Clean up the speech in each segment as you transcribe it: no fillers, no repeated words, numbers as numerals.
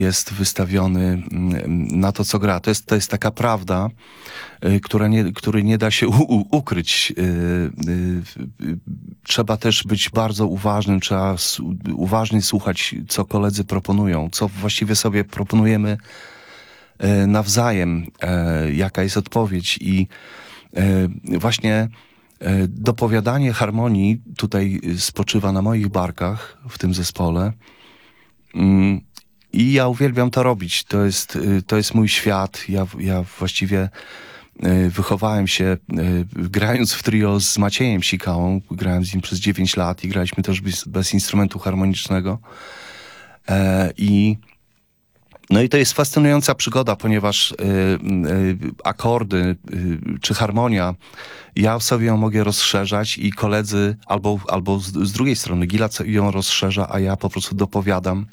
jest wystawiony na to, co gra. To jest taka prawda, której nie da się ukryć. Trzeba też być bardzo uważnym, trzeba uważnie słuchać, co koledzy proponują, co właściwie sobie proponujemy nawzajem, jaka jest odpowiedź i właśnie dopowiadanie harmonii tutaj spoczywa na moich barkach w tym zespole. I ja uwielbiam to robić. To jest mój świat. Ja właściwie wychowałem się grając w trio z Maciejem Sikałą. Grałem z nim przez 9 lat i graliśmy też bez instrumentu harmonicznego. No i to jest fascynująca przygoda, ponieważ akordy czy harmonia, ja sobie ją mogę rozszerzać i koledzy, albo z drugiej strony Gila ją rozszerza, a ja po prostu dopowiadam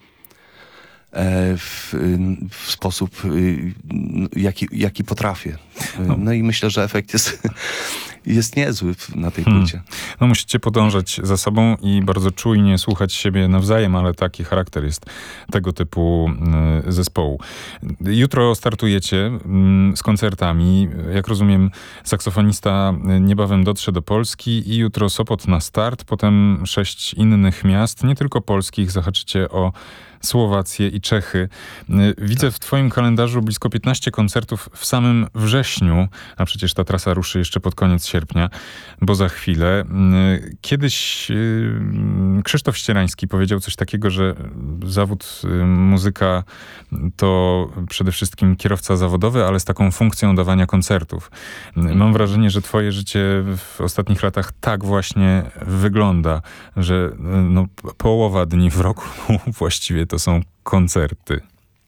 w sposób, jaki potrafię. No i myślę, że efekt jest niezły na tej płycie. No musicie podążać za sobą i bardzo czujnie słuchać siebie nawzajem, ale taki charakter jest tego typu zespołu. Jutro startujecie z koncertami. Jak rozumiem, saksofonista niebawem dotrze do Polski i jutro Sopot na start, potem 6 innych miast, nie tylko polskich, zahaczycie o Słowację i Czechy. Widzę w twoim kalendarzu blisko 15 koncertów w samym wrześniu, a przecież ta trasa ruszy jeszcze pod koniec sierpnia, bo za chwilę. Kiedyś Krzysztof Ścierański powiedział coś takiego, że zawód muzyka to przede wszystkim kierowca zawodowy, ale z taką funkcją dawania koncertów. Mam wrażenie, że twoje życie w ostatnich latach tak właśnie wygląda, że połowa dni w roku właściwie to są koncerty.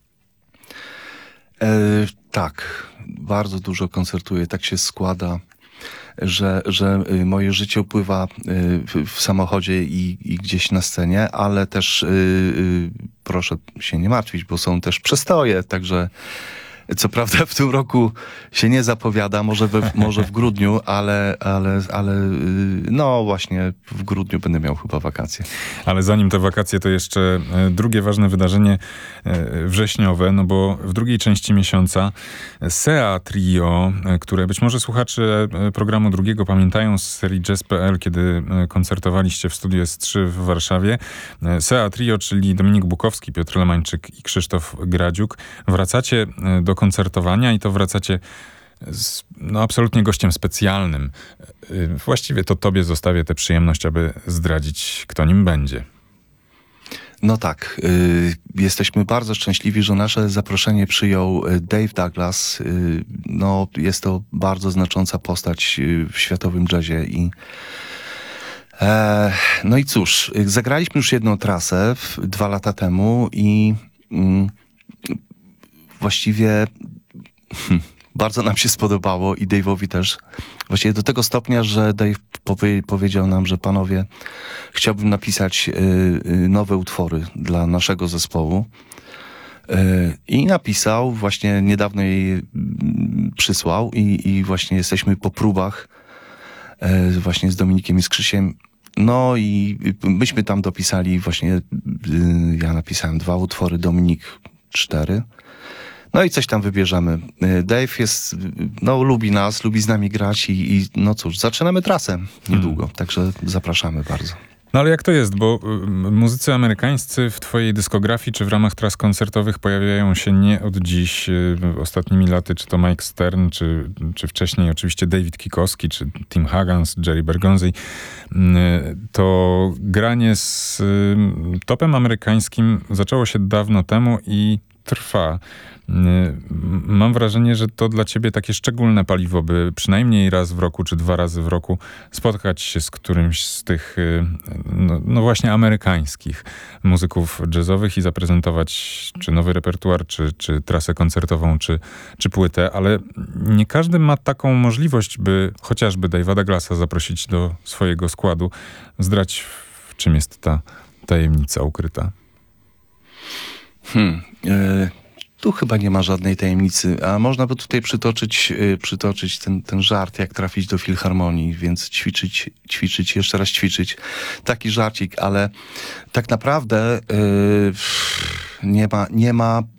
Tak, bardzo dużo koncertuję. Tak się składa, że moje życie upływa w samochodzie i gdzieś na scenie, ale też proszę się nie martwić, bo są też przestoje, także co prawda w tym roku się nie zapowiada, może w grudniu, ale no właśnie w grudniu będę miał chyba wakacje. Ale zanim te wakacje, to jeszcze drugie ważne wydarzenie wrześniowe, no bo w drugiej części miesiąca SEA Trio, które być może słuchacze programu drugiego pamiętają z serii Jazz.pl, kiedy koncertowaliście w Studiu S3 w Warszawie. SEA Trio, czyli Dominik Bukowski, Piotr Lemańczyk i Krzysztof Gradziuk. Wracacie do koncertowania i to wracacie z absolutnie gościem specjalnym. Właściwie to tobie zostawię tę przyjemność, aby zdradzić, kto nim będzie. No tak, jesteśmy bardzo szczęśliwi, że nasze zaproszenie przyjął Dave Douglas. No, jest to bardzo znacząca postać w światowym jazzie no i cóż, zagraliśmy już jedną trasę 2 lata temu i właściwie bardzo nam się spodobało i Dave'owi też. Właściwie do tego stopnia, że Dave powiedział nam, że panowie, chciałbym napisać nowe utwory dla naszego zespołu. I napisał, właśnie niedawno jej przysłał i właśnie jesteśmy po próbach właśnie z Dominikiem i z Krzysiem. No i myśmy tam dopisali właśnie, ja napisałem 2 utwory, Dominik 4. No i coś tam wybierzemy. Dave lubi nas, lubi z nami grać i no cóż, zaczynamy trasę niedługo, także zapraszamy bardzo. No ale jak to jest, bo muzycy amerykańscy w twojej dyskografii czy w ramach tras koncertowych pojawiają się nie od dziś. Ostatnimi laty, czy to Mike Stern, czy wcześniej oczywiście David Kikowski, czy Tim Hagans, Jerry Bergonzi. To granie z topem amerykańskim zaczęło się dawno temu i trwa. Mam wrażenie, że to dla ciebie takie szczególne paliwo, by przynajmniej raz w roku, czy 2 razy w roku spotkać się z którymś z tych, no właśnie amerykańskich muzyków jazzowych i zaprezentować czy nowy repertuar, czy trasę koncertową, czy płytę, ale nie każdy ma taką możliwość, by chociażby Dave'a Douglasa zaprosić do swojego składu. Zdradź, w czym jest ta tajemnica ukryta. Tu chyba nie ma żadnej tajemnicy, a można by tutaj przytoczyć ten żart, jak trafić do filharmonii, więc ćwiczyć, jeszcze raz ćwiczyć. Taki żarcik, ale tak naprawdę Nie ma